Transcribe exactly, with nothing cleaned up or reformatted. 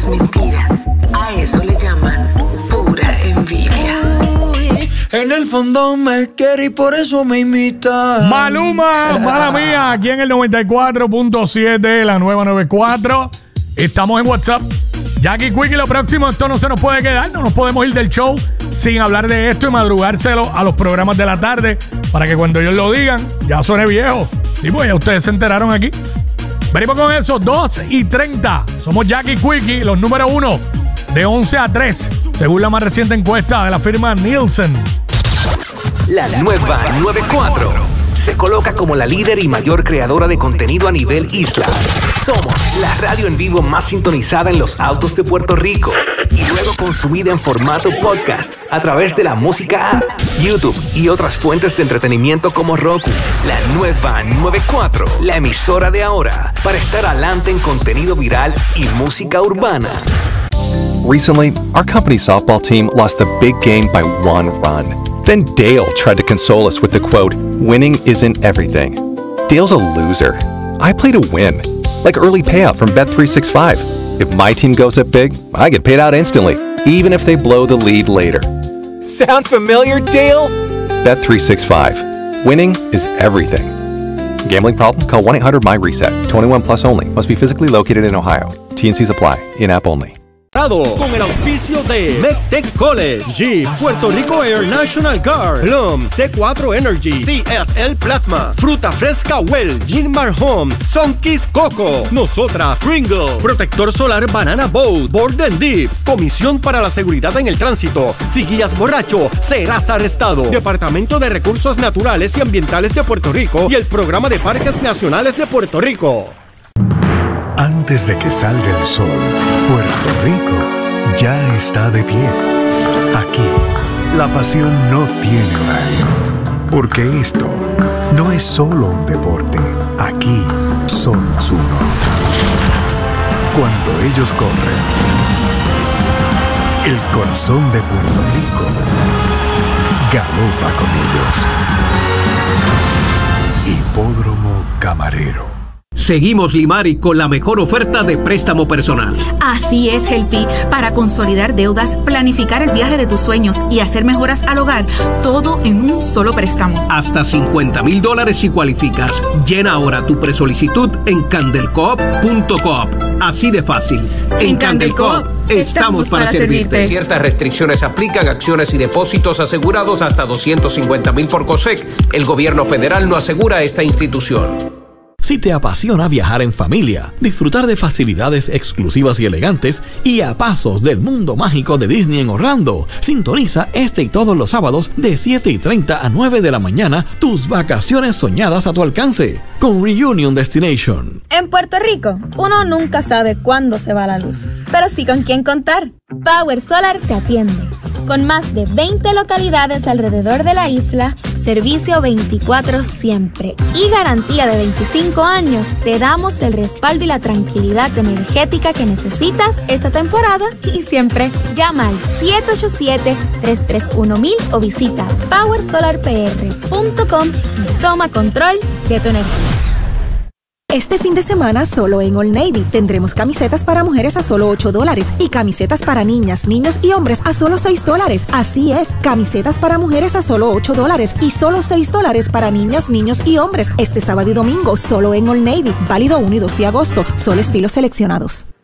es mentira. A eso le llaman pura envidia. En el fondo me quiere y por eso me imita. Maluma, mala mía, aquí en el noventa y cuatro punto siete, la nueva noventa y cuatro. Estamos en WhatsApp. Jackie Quickie, lo próximo, esto no se nos puede quedar. No nos podemos ir del show sin hablar de esto y madrugárselo a los programas de la tarde para que cuando ellos lo digan, ya suene viejo. Sí, pues ya ustedes se enteraron aquí. Venimos con eso, dos y treinta. Somos Jackie Quickie, los número uno, de once a tres, según la más reciente encuesta de la firma Nielsen. La nueva noventa y cuatro se coloca como la líder y mayor creadora de contenido a nivel isla. Somos la radio en vivo más sintonizada en los autos de Puerto Rico y luego consumida en formato podcast a través de la música app, YouTube y otras fuentes de entretenimiento como Roku. La nueva noventa y cuatro, la emisora de ahora, para estar adelante en contenido viral y música urbana. Recently, our company's softball team lost the big game by one run. Then Dale tried to console us with the quote, "Winning isn't everything." Dale's a loser. I play to win, like early payout from Bet three sixty-five. If my team goes up big, I get paid out instantly, even if they blow the lead later. Sound familiar, Dale? Bet three sixty-five. Winning is everything. Gambling problem? Call one eight hundred M Y reset. twenty-one plus only. Must be physically located in Ohio. T N Cs apply. In-app only. Con el auspicio de MECTEC College, Jeep, Puerto Rico Air National Guard, Plum, C cuatro Energy, C S L Plasma, Fruta Fresca Well, Gilmar Home, Sunkist Coco, Nosotras, Pringle, Protector Solar Banana Boat, Borden Dips, Comisión para la Seguridad en el Tránsito. Si guías borracho, serás arrestado. Departamento de Recursos Naturales y Ambientales de Puerto Rico y el Programa de Parques Nacionales de Puerto Rico. Antes de que salga el sol, Puerto Rico ya está de pie. Aquí, la pasión no tiene horario, porque esto no es solo un deporte. Aquí somos uno. Cuando ellos corren, el corazón de Puerto Rico galopa con ellos. Hipódromo Camarero. Seguimos Limari con la mejor oferta de préstamo personal. Así es, Helpi. Para consolidar deudas, planificar el viaje de tus sueños y hacer mejoras al hogar, todo en un solo préstamo. Hasta cincuenta mil dólares si cualificas. Llena ahora tu presolicitud en candelcoop punto coop. Así de fácil. En, en Candelcoop estamos para, para servirte. servirte. Ciertas restricciones aplican, acciones y depósitos asegurados hasta doscientos cincuenta mil por COSEC. El gobierno federal no asegura esta institución. Si te apasiona viajar en familia, disfrutar de facilidades exclusivas y elegantes y a pasos del mundo mágico de Disney en Orlando, sintoniza este y todos los sábados de siete y treinta a nueve de la mañana tus vacaciones soñadas a tu alcance con Reunion Destination. En Puerto Rico, uno nunca sabe cuándo se va la luz, pero sí con quién contar. Power Solar te atiende. Con más de veinte localidades alrededor de la isla, servicio veinticuatro siempre y garantía de veinticinco años, te damos el respaldo y la tranquilidad energética que necesitas esta temporada y siempre. Llama al siete ocho siete, tres tres uno mil o visita power solar p r punto com y toma control de tu energía. Este fin de semana, solo en Old Navy, tendremos camisetas para mujeres a solo ocho dólares y camisetas para niñas, niños y hombres a solo seis dólares. Así es, camisetas para mujeres a solo ocho dólares y solo seis dólares para niñas, niños y hombres. Este sábado y domingo, solo en Old Navy. Válido uno y dos de agosto. Solo estilos seleccionados.